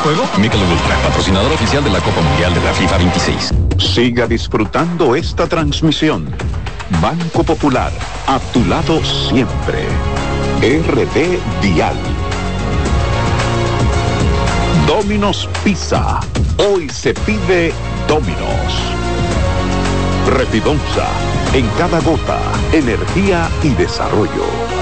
juego? Michelob Ultra, patrocinador oficial de la Copa Mundial de la FIFA 26. Siga disfrutando esta transmisión. Banco Popular, a tu lado siempre. RD Dial. Domino's Pizza. Hoy se pide Domino's. Repidonza. En cada gota, energía y desarrollo.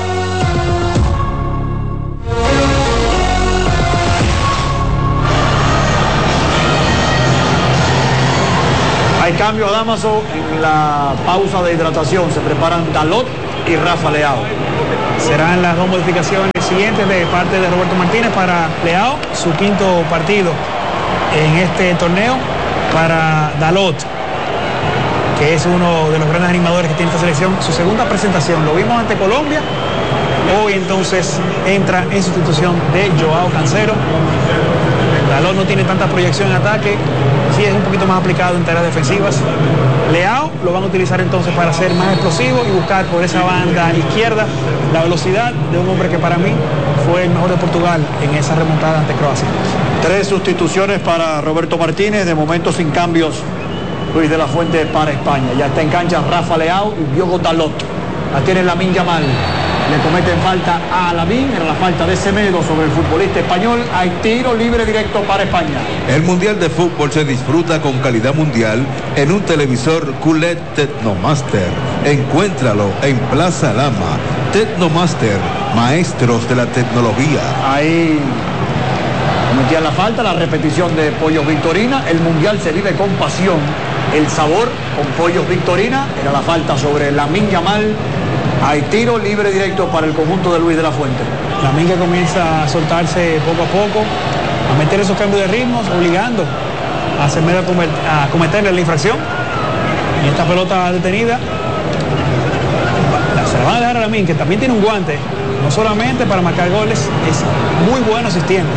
Hay cambio a Damaso en la pausa de hidratación. Se preparan Dalot y Rafa Leao. Serán las dos modificaciones siguientes de parte de Roberto Martínez para Leao, su quinto partido en este torneo, para Dalot, que es uno de los grandes animadores que tiene esta selección, su segunda presentación. Lo vimos ante Colombia. Hoy entonces entra en sustitución de Joao Cancelo. Dalot no tiene tanta proyección en ataque, sí es un poquito más aplicado en tareas defensivas. Leao lo van a utilizar entonces para ser más explosivo y buscar por esa banda izquierda la velocidad de un hombre que para mí fue el mejor de Portugal en esa remontada ante Croacia. 3 sustituciones para Roberto Martínez, de momento sin cambios. Luis de la Fuente para España. Ya está en cancha Rafa Leao y Diogo Dalot. La tiene Lamine Yamal. Le cometen falta a Lamine, era la falta de Semedo sobre el futbolista español. Hay tiro libre directo para España. El Mundial de Fútbol se disfruta con calidad mundial en un televisor QLED Technomaster. Encuéntralo en Plaza Lama. Technomaster, maestros de la tecnología. Ahí cometían la falta, la repetición de Pollos Victorina. El Mundial se vive con pasión. El sabor con Pollos Victorina. Era la falta sobre Lamine Yamal. Hay tiro libre directo para el conjunto de Luis de la Fuente. Lamine que comienza a soltarse poco a poco, a meter esos cambios de ritmos, obligando a Semedo a cometerle la infracción. Y esta pelota detenida se la van a dejar a Lamine, que también tiene un guante, no solamente para marcar goles, es muy bueno asistiendo.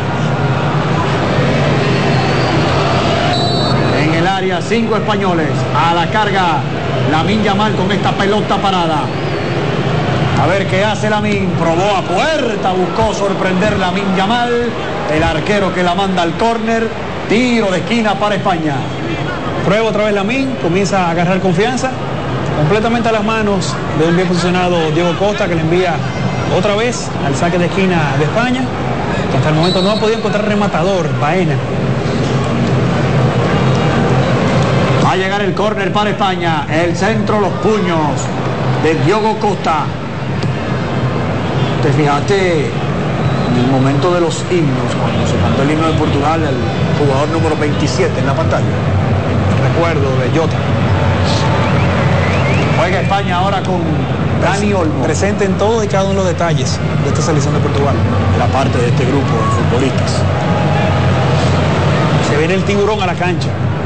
En el área, 5 españoles. A la carga, Lamine Yamal con esta pelota parada. A ver qué hace Lamine. Probó a puerta, buscó sorprender Lamine Yamal. El arquero que la manda al córner. Tiro de esquina para España. Prueba otra vez Lamine, comienza a agarrar confianza. Completamente a las manos del bien posicionado Diego Costa, que le envía otra vez al saque de esquina de España, que hasta el momento no ha podido encontrar rematador, Baena. Va a llegar el córner para España. El centro, los puños de Diogo Costa. Te fijaste en el momento de los himnos, cuando se cantó el himno de Portugal, el jugador número 27 en la pantalla. Recuerdo de Jota. Juega España ahora con Dani Olmo. Presente en todos y cada uno de los detalles de esta selección de Portugal. La parte de este grupo de futbolistas. Se viene el tiburón a la cancha.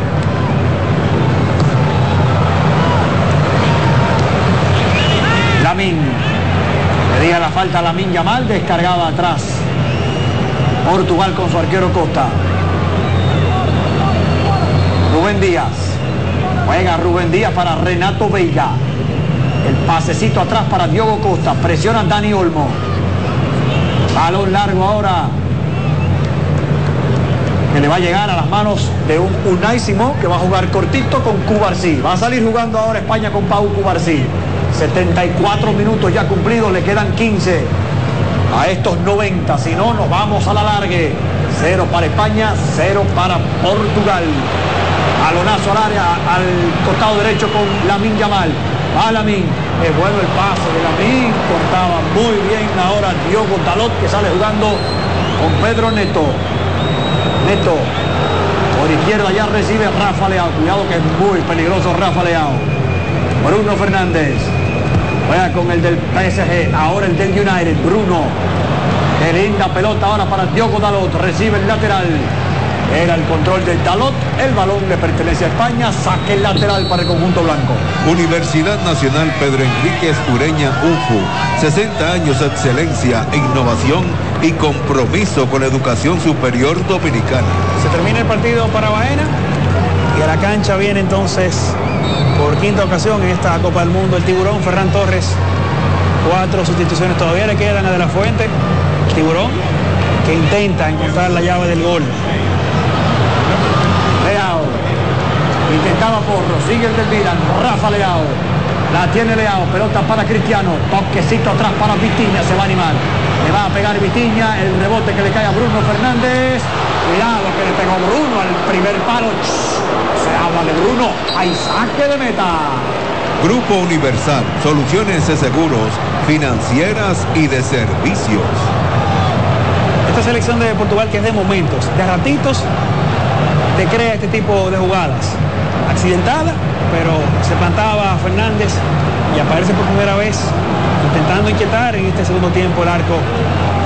Lamine. Pedía la falta a Lamine Yamal, descargaba atrás. Portugal con su arquero Costa. Rubén Díaz. Juega Rubén Díaz para Renato Veiga. El pasecito atrás para Diogo Costa. Presiona Dani Olmo. Balón largo ahora, que le va a llegar a las manos de un Unai Simón, que va a jugar cortito con Cubarsí. Va a salir jugando ahora España con Pau Cubarsí. 74 minutos ya cumplidos, le quedan 15 a estos 90, si no nos vamos a la largue. 0 para España, 0 para Portugal. Balonazo al área, al costado derecho con Lamine Yamal. Va Lamine, es bueno el pase de Lamine, cortaba muy bien ahora Diogo Dalot, que sale jugando con Pedro Neto. Neto, por izquierda ya recibe Rafa Leao, cuidado que es muy peligroso Rafa Leao. Bruno Fernández. Juega con el del PSG, ahora el del United, Bruno. Qué linda pelota ahora para Diogo Dalot, recibe el lateral. Era el control de Dalot, el balón le pertenece a España, saque lateral para el conjunto blanco. Universidad Nacional Pedro Enríquez Ureña UFU, 60 años de excelencia, innovación y compromiso con la educación superior dominicana. Se termina el partido para Baena y a la cancha viene entonces por quinta ocasión en esta Copa del Mundo el tiburón Ferran Torres. 4 sustituciones todavía le quedan a De la Fuente. Tiburón que intenta encontrar la llave del gol. intentaba Porro, sigue el del Milan, Rafa Leao, la tiene Leao, pelota para Cristiano, toquecito atrás para Vitinha, se va a animar, le va a pegar Vitinha, el rebote que le cae a Bruno Fernández, cuidado que le pegó Bruno al primer palo, se habla de Bruno, hay saque de meta. Grupo Universal, soluciones de seguros, financieras y de servicios. Esta selección de Portugal que es de momentos, de ratitos, te crea este tipo de jugadas. Accidentada, pero se plantaba Fernández y aparece por primera vez intentando inquietar en este segundo tiempo el arco